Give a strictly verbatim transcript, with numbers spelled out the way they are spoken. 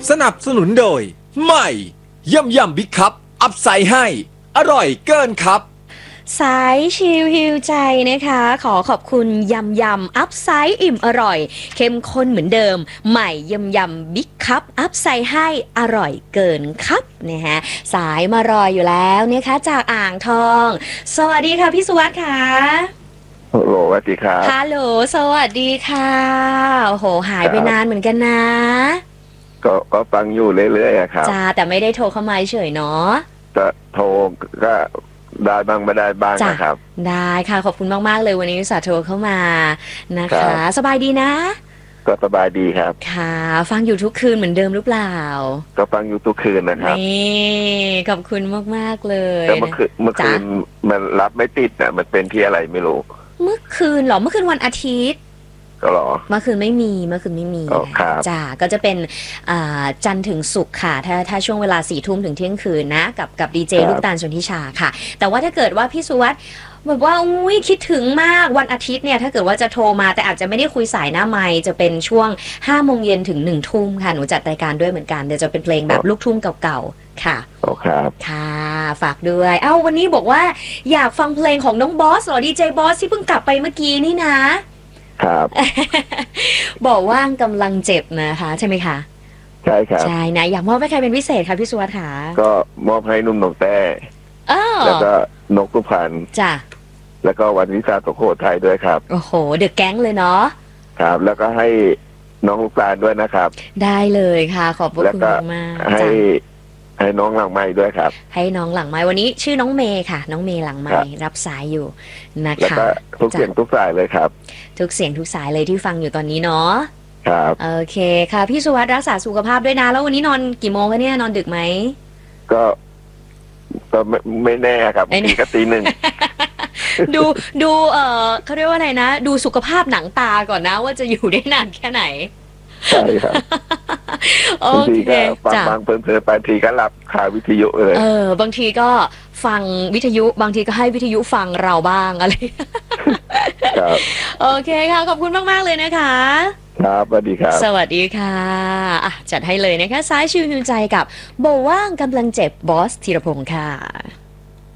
สนับสนุนโดยใหม่ย่ำยำบิ๊กคัพอัพไซด์ให้อร่อยเกินครับสายชิลฮิวใจนะคะขอขอบคุณยำยำอัพไซด์อิ่มอร่อยเข้มข้นเหมือนเดิมใหม่ยำยำบิ๊กคัพอัพไซด์ให้อร่อยเกินครับนะฮะสายมารออยู่แล้วนะคะจากอ่างทองสวัสดีค่ะพี่สุวัสดิ์ค่ะฮัลโหลสวัสดีครับฮัลโหลสวัสดีค่ะโอ้โหหายไปนานเหมือนกันนะก็ก็ฟังอยู่เรื่อยๆครับจ้าแต่ไม่ได้โทรเข้ามาเฉยเนาะจะโทรก็ได้บ้างไม่ได้บ้างนะครับได้ค่ะขอบคุณมากๆเลยวันนี้สาโทรเข้ามานะคะสบายดีนะก็สบายดีครับค่ะฟังอยู่ทุกคืนเหมือนเดิมหรือเปล่าก็ฟังอยู่ทุกคืนนะครับนี่ขอบคุณมากๆเลยแต่เมื่อคืนเมื่อคืนมันรับไม่ติดอ่ะมันเป็นที่อะไรไม่รู้เมื่อคืนเหรอเมื่อคืนวันอาทิตย์ก็หรอเมื่อคืนไม่มีเมื่อคืนไม่มีจ้าก็จะเป็นจันทร์ถึงศุกร์ค่ะถ้าถ้าช่วงเวลาสี่ทุ่มถึงเที่ยงคืนนะกับกับดีเจลูกตาลชนทิชาค่ะแต่ว่าถ้าเกิดว่าพี่สุวัสดิ์แบบว่าอุ้ยคิดถึงมากวันอาทิตย์เนี่ยถ้าเกิดว่าจะโทรมาแต่อาจจะไม่ได้คุยสายหน้าไมค์จะเป็นช่วงห้าโมงเย็นถึงหนึ่งทุ่มค่ะหนูจัดรายการด้วยเหมือนกันเดี๋ยวจะเป็นเพลงแบบลูกทุ่งเก่าๆค่ะโอ้ครับค่ะฝากด้วยเอ้าวันนี้บอกว่าอยากฟังเพลงของน้องบอสเหรอดีเจบอสที่เพิ่งกลับไปเมื่อกี้นี่นะครับบอกว่างกำลังเจ็บนะคะใช่ไหมคะใช่ครับใช่นะอยากมอบให้ใครเป็นพิเศษคะพี่สุวัสดิ์ค่ะก็มอบให้นุ่มหนกแต้แล้วก็นกสุพรรณจ้ะแล้วก็วันวิสาสุโขทัยด้วยครับโอ้โหเดอะแก๊งเลยเนาะครับแล้วก็ให้น้องลูกตาลด้วยนะครับได้เลยค่ะขอบคุณมากให้ให้น้องหลังไม้ด้วยครับให้น้องหลังไม้วันนี้ชื่อน้องเมย์ค่ะน้องเมย์หลังไม้รับสายอยู่นะคะแล้วก็ทุกเสียงทุกสายเลยครับทุกเสียงทุกสายเลยที่ฟังอยู่ตอนนี้เนาะครับโอเคค่ะพี่สุวัสดิ์รักษาสุขภาพด้วยนะแล้ววันนี้นอนกี่โมงคะเนี่ยนอนดึกไหมก็ก็ไม่ไม่แน่ครับตีก็ตีหนึ่งดูดูเออเขาเรียกว่าอะไรนะดูสุขภาพหนังตาก่อนนะว่าจะอยู่ได้นานแค่ไหนใช่ครับบางทีก็ฟังบางเพลินๆบางทีก็หลับคาวิทยุเลยเออบางทีก็ฟังวิทยุบางทีก็ให้วิทยุฟังเราบ้างอะไรครับโอเคค่ะขอบคุณมากๆเลยนะคะครับสวัสดีครับสวัสดีค่ะอ่ะจัดให้เลยนะคะสายชิวฮิวใจกับโบว่างกำลังเจ็บบอสธีรพงศ์ค่ะ